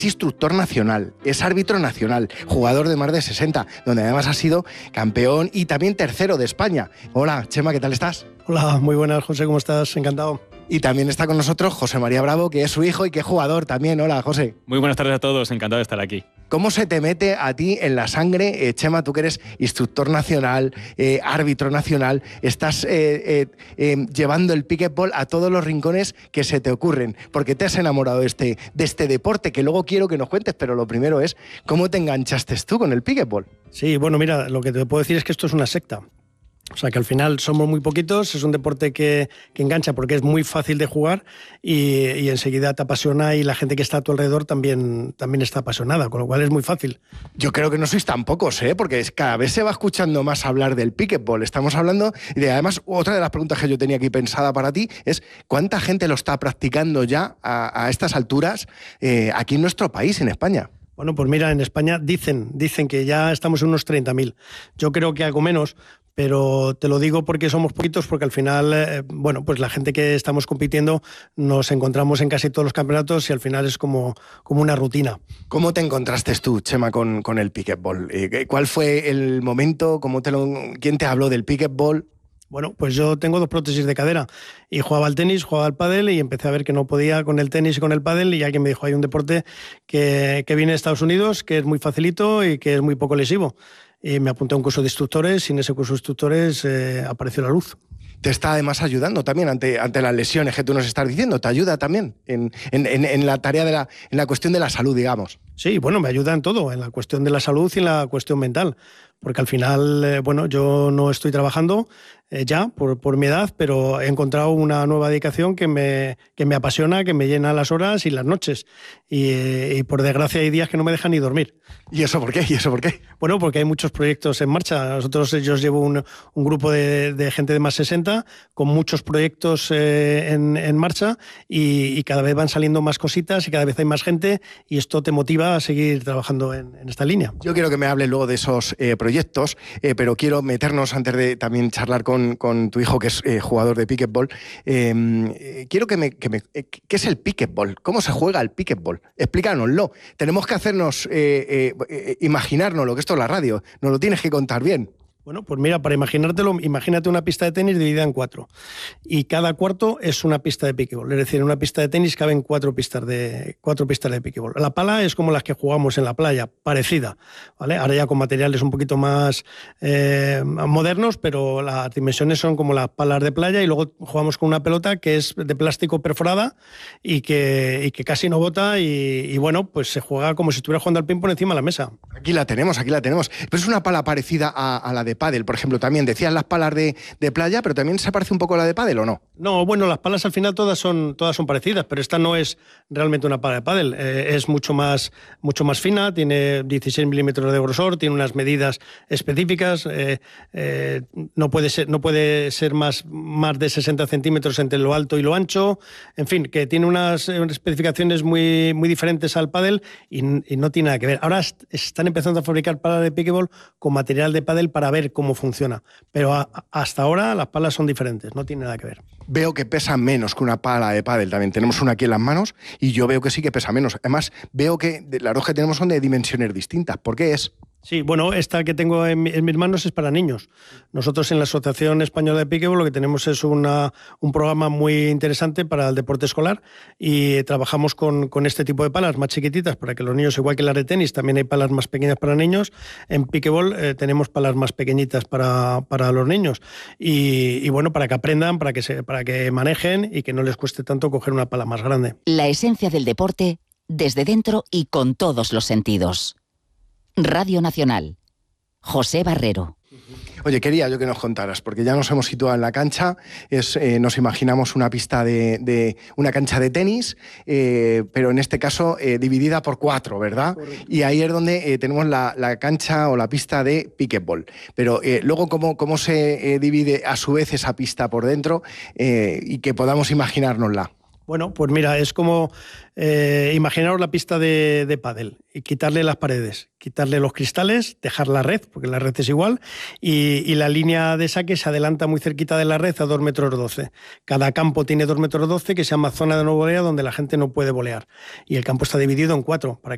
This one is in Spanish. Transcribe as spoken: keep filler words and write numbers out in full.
instructor nacional, es árbitro nacional, jugador de más de sesenta, donde además ha sido campeón y también tercero de España. Hola, Chema, ¿qué tal estás? Hola, muy buenas, José, ¿cómo estás? Encantado. Y también está con nosotros José María Bravo, que es su hijo y que es jugador también. Hola, José. Muy buenas tardes a todos, encantado de estar aquí. ¿Cómo se te mete a ti en la sangre, eh, Chema, tú que eres instructor nacional, eh, árbitro nacional, estás eh, eh, eh, llevando el pickleball a todos los rincones que se te ocurren? Porque te has enamorado de este, de este deporte, que luego quiero que nos cuentes, pero lo primero es, ¿cómo te enganchaste tú con el pickleball? Sí, bueno, mira, lo que te puedo decir es que esto es una secta. O sea, que al final somos muy poquitos, es un deporte que, que engancha porque es muy fácil de jugar y, y enseguida te apasiona y la gente que está a tu alrededor también, también está apasionada, con lo cual es muy fácil. Yo creo que no sois tan pocos, ¿eh? Porque cada vez se va escuchando más hablar del pickleball. Estamos hablando, y de, además, otra de las preguntas que yo tenía aquí pensada para ti es ¿cuánta gente lo está practicando ya a, a estas alturas eh, aquí en nuestro país, en España? Bueno, pues mira, en España dicen, dicen que ya estamos en unos treinta mil. Yo creo que algo menos, pero te lo digo porque somos poquitos, porque al final, eh, bueno, pues la gente que estamos compitiendo nos encontramos en casi todos los campeonatos y al final es como, como una rutina. ¿Cómo te encontraste tú, Chema, con, con el pickleball? Eh, ¿Cuál fue el momento? ¿Cómo te lo, ¿Quién te habló del pickleball? Bueno, pues yo tengo dos prótesis de cadera y jugaba al tenis, jugaba al pádel y empecé a ver que no podía con el tenis y con el pádel y alguien me dijo, hay un deporte que, que viene de Estados Unidos, que es muy facilito y que es muy poco lesivo. Y me apunté a un curso de instructores y en ese curso de instructores eh, apareció la luz. Te está además ayudando también ante, ante las lesiones que tú nos estás diciendo, te ayuda también en, en, en la tarea de la, en la cuestión de la salud, digamos. Sí, bueno, me ayuda en todo, en la cuestión de la salud y en la cuestión mental, porque al final, eh, bueno, yo no estoy trabajando eh, ya por, por mi edad, pero he encontrado una nueva dedicación que me, que me apasiona, que me llena las horas y las noches. Y, eh, y por desgracia hay días que no me dejan ni dormir. ¿Y eso por qué? ¿Y eso por qué? Bueno, porque hay muchos proyectos en marcha. Nosotros, yo llevo un, un grupo de, de gente de más sesenta con muchos proyectos eh, en, en marcha y, y cada vez van saliendo más cositas y cada vez hay más gente y esto te motiva a seguir trabajando en, en esta línea. Yo quiero que me hables luego de esos eh, proyectos, eh, pero quiero meternos antes de también charlar con, con tu hijo, que es eh, jugador de pickleball. Eh, eh, quiero que me... Que me eh, ¿Qué es el pickleball? ¿Cómo se juega el pickleball? Explícanoslo. Tenemos que hacernos... Eh, eh, eh, imaginárnoslo, que esto es la radio. Nos lo tienes que contar bien. Bueno, pues mira, para imaginártelo, imagínate una pista de tenis dividida en cuatro y cada cuarto es una pista de pickleball, es decir, en una pista de tenis caben cuatro pistas de cuatro pistas de pickleball. La pala es como las que jugamos en la playa, parecida, ¿vale? Ahora ya con materiales un poquito más eh, modernos, pero las dimensiones son como las palas de playa y luego jugamos con una pelota que es de plástico perforada y que, y que casi no bota y, y bueno, pues se juega como si estuviera jugando al ping-pong encima de la mesa. Aquí la tenemos, aquí la tenemos. Pero es una pala parecida a, a la de pádel, por ejemplo, también decías las palas de, de playa, pero también se parece un poco a la de pádel, ¿o no? No, bueno, las palas al final todas son, todas son parecidas, pero esta no es realmente una pala de pádel, eh, es mucho más, mucho más fina, tiene dieciséis milímetros de grosor, tiene unas medidas específicas, eh, eh, no puede ser, no puede ser más, más de sesenta centímetros entre lo alto y lo ancho, en fin, que tiene unas, unas especificaciones muy, muy diferentes al pádel y, y no tiene nada que ver. Ahora están empezando a fabricar palas de pickleball con material de pádel para ver cómo funciona, pero a, hasta ahora las palas son diferentes, no tiene nada que ver. Veo que pesa menos que una pala de pádel también. Tenemos una aquí en las manos y yo veo que sí que pesa menos. Además, veo que las dos que tenemos son de dimensiones distintas. ¿Por qué es? Sí, bueno, esta que tengo en, en mis manos es para niños. Nosotros en la Asociación Española de Pickleball lo que tenemos es una, un programa muy interesante para el deporte escolar y trabajamos con, con este tipo de palas más chiquititas para que los niños, igual que las de tenis, también hay palas más pequeñas para niños. En Pickleball eh, tenemos palas más pequeñitas para, para los niños y, y bueno, para que aprendan, para que, se, para que manejen y que no les cueste tanto coger una pala más grande. La esencia del deporte desde dentro y con todos los sentidos. Radio Nacional. José Barrero. Oye, quería yo que nos contaras, porque ya nos hemos situado en la cancha, es, eh, nos imaginamos una pista de, de una cancha de tenis, eh, pero en este caso eh, dividida por cuatro, ¿verdad? Correcto. Y ahí es donde eh, tenemos la, la cancha o la pista de pickleball. Pero eh, luego, ¿cómo, cómo se eh, divide a su vez esa pista por dentro eh, y que podamos imaginárnosla? Bueno, pues mira, es como eh, imaginaros la pista de, de pádel y quitarle las paredes, quitarle los cristales, dejar la red, porque la red es igual, y, y la línea de saque se adelanta muy cerquita de la red a dos metros doce. Cada campo tiene dos metros doce, que se llama zona de no volea, donde la gente no puede volear. Y el campo está dividido en cuatro, para que